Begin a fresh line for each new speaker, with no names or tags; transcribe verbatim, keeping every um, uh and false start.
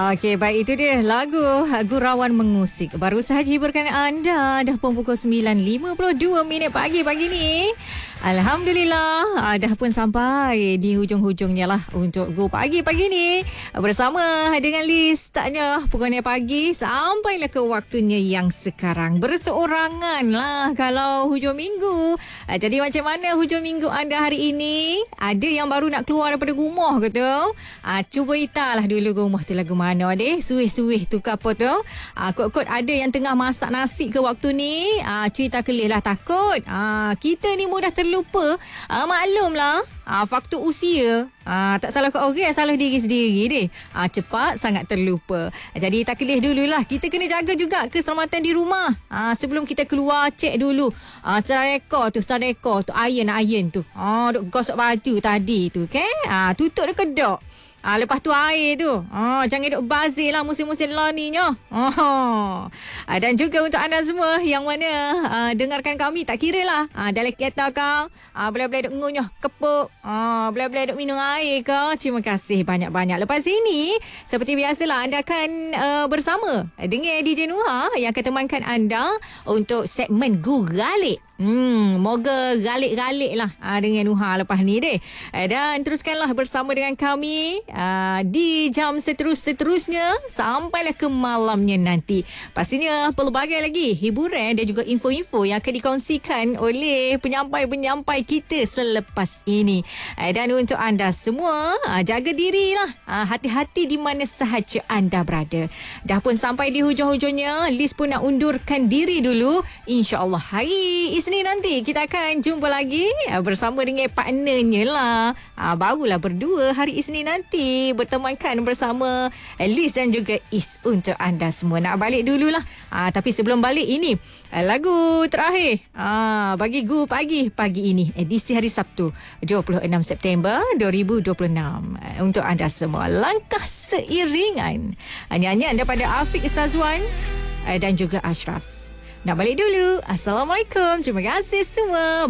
Okey, baik, itu dia lagu Gurauan Mengusik. Baru sahaja hiburkan anda. Dah pun pukul sembilan lima puluh dua minit pagi pagi ni. Alhamdulillah, ah, dah pun sampai di hujung-hujungnya lah untuk Go Pagi pagi ni. Bersama dengan Liz, taknya pukul pagi sampailah ke waktunya yang sekarang. Berseorangan lah kalau hujung minggu. Ah, jadi macam mana hujung minggu anda hari ini? Ada yang baru nak keluar daripada rumah ke tu? Ah, cuba italah dulu rumah tu lagu mana deh. Suih-suih tu ke apa tu? Ah, kot-kot ada yang tengah masak nasi ke waktu ni. Ah, cerita kelih lah takut. Ah, kita ni mudah terlupa. Ah, maklumlah. Ah, faktor usia. Ah, tak salah kat orang, salah diri sendiri deh. Ah, cepat sangat terlupa. Jadi tak kelih dululah. Kita kena jaga juga keselamatan di rumah. Ah, sebelum kita keluar, cek dulu. Ah, tadeka tu, tadeka tu, iron-iron tu. Ah, duk gosok baju tadi tu, okay? Ah, tutup dia kedok. Ah, lepas tu air tu. Ah, jangan duk bazir lah musim-musim lah ni nyo. Oh. Ah, dan juga untuk anda semua yang mana ah, dengarkan kami, tak kira lah. Ah, dalam kereta kau, ah, boleh-boleh duk ngunyah kepuk. Ah, boleh-boleh duk minum air kau. Terima kasih banyak-banyak. Lepas ini, seperti biasalah, anda akan uh, bersama dengan D J Nuha yang akan temankan anda untuk segmen Guralik. Hmm, moga galik-galik lah aa, dengan Nuha lepas ni deh. Dan teruskanlah bersama dengan kami aa, di jam seterus-seterusnya sampailah ke malamnya nanti. Pastinya pelbagai lagi hiburan dan juga info-info yang akan dikongsikan oleh penyampai-penyampai kita selepas ini. Dan untuk anda semua, aa, jaga dirilah. Aa, hati-hati di mana sahaja anda berada. Dah pun sampai di hujung-hujungnya. Liz pun nak undurkan diri dulu. InsyaAllah hari Isnin ni nanti kita akan jumpa lagi bersama dengan partnernya lah. Ha, barulah berdua hari Isnin nanti bertemankan bersama Liz dan juga Is untuk anda semua. Nak balik dululah. Ha, tapi sebelum balik ini lagu terakhir ha, bagi Go Pagi pagi ini edisi hari Sabtu dua puluh enam September dua ribu dua puluh enam untuk anda semua. Langkah Seiringan, nyanyian daripada Afiq Sazwan dan juga Ashraf. Nak balik dulu. Assalamualaikum. Terima kasih semua.